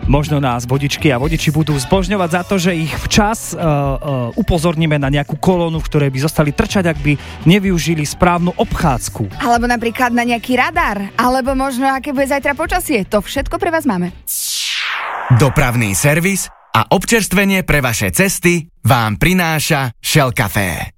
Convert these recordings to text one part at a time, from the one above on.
Možno nás vodičky a vodiči budú zbožňovať za to, že ich včas upozorníme na nejakú kolónu, v ktorej by zostali trčať, ak by nevyužili správnu obchádzku. Alebo napríklad na nejaký radar, alebo možno aké bude zajtra počasie. To všetko pre vás máme. Dopravný servis a občerstvenie pre vaše cesty vám prináša Shell Café.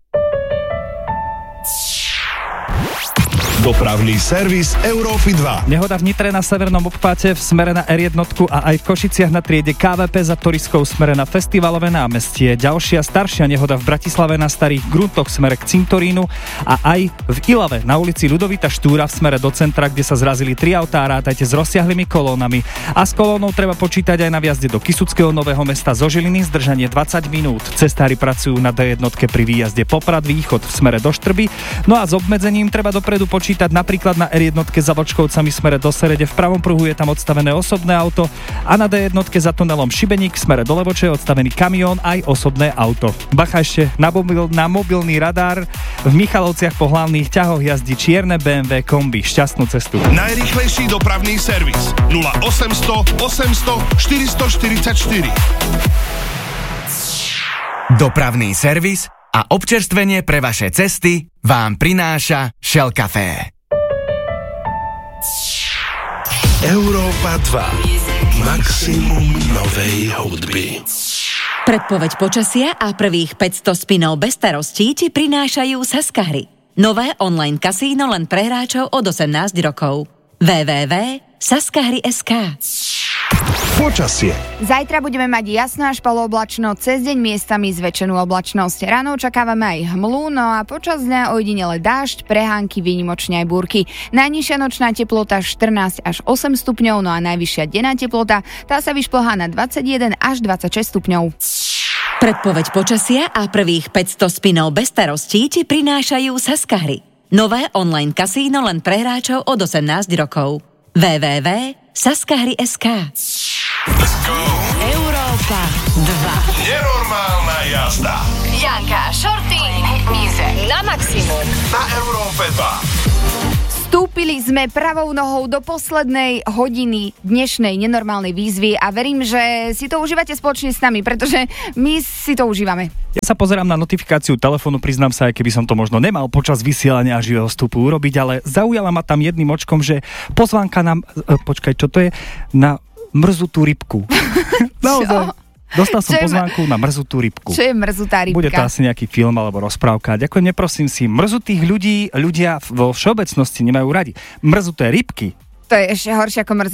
Dopravný servis Európy 2. Nehoda v Nitre na severnom obchvate v smere na R1 a aj v Košiciach na triede KVP za Toriskou v smere na Festivalové námestie. Ďalšia staršia nehoda v Bratislave na Starých Gruntoch v smere k Cintorínu a aj v Ilave na ulici Ľudovita Štúra v smere do centra, kde sa zrazili 3 autá, rátajte s rozsiahlymi kolónami. A s kolónou treba počítať aj na vjazde do Kysuckého Nového Mesta zo Žiliny, zdržanie 20 minút. Cestári pracujú na D1 pri výjazde Poprad Východ v smere do Štrby. No a s obmedzením treba dopredu počítať napríklad na R1 za Vlčkovcami smere do Serede, v pravom pruhu je tam odstavené osobné auto a na D1 za tunelom Šibeník smere do Levoče je odstavený kamión aj osobné auto. Bacha ešte na mobilný radar, v Michalovciach po hlavných ťahoch jazdí čierne BMW kombi. Šťastnú cestu. Najrýchlejší dopravný servis 0800 800 444. Dopravný servis a občerstvenie pre vaše cesty vám prináša Shell Café. Európa 2. Maximum novej hudby. Predpoveď počasia a prvých 500 spinov bez starostí ti prinášajú Saskahry. Nové online kasíno len pre hráčov od 18 rokov. www.saskahry.sk. Počasie. Zajtra budeme mať jasno až polooblačno, cez deň miestami zväčšenú oblačnosť. Ráno očakávame aj hmlu, no a počas dňa ojedinele dážď, prehánky, výnimočne aj búrky. Najnižšia nočná teplota 14 až 8 stupňov, no a najvyššia denná teplota, tá sa vyšplhá na 21 až 26 stupňov. Predpoveď počasia a prvých 500 spinov bez starostí ti prinášajú Saskahry. Nové online kasíno len pre hráčov od 18 rokov. www.saskahry.sk. Let's go. Európa 2. Nenormálna jazda. Janka, Šorty, Mize na maximum. Na Európe 2. Vstúpili sme pravou nohou do poslednej hodiny dnešnej nenormálnej výzvy a verím, že si to užívate spoločne s nami, pretože my si to užívame. Ja sa pozerám na notifikáciu telefónu, priznám sa, aj keby som to možno nemal počas vysielania živého vstupu urobiť, ale zaujala ma tam jedným očkom, že pozvánka nám, počkaj, čo to je? Na mrzutú rybku. Naozaj. Dostal som pozvánku na mrzutú rybku. Čo je mrzutá rybka? Bude to asi nejaký film alebo rozprávka. Ďakujem, neprosím si. Mrzutých ľudia vo všeobecnosti nemajú radi. Mrzuté rybky. To je ešte horšie ako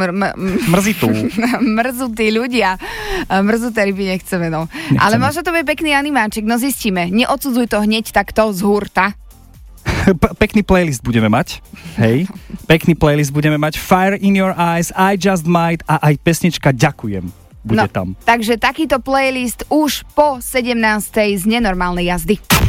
mrzutí ľudia. Mrzuté ryby nechceme, no. Ale možno to bude pekný animáčik, no zistíme. Neodsudzuj to hneď takto z hurta. Pekný playlist budeme mať. Hej. Pekný playlist budeme mať. Fire in your eyes, I just might a aj pesnička Ďakujem. Bude tam. Takže takýto playlist už po 17. z nenormálnej jazdy.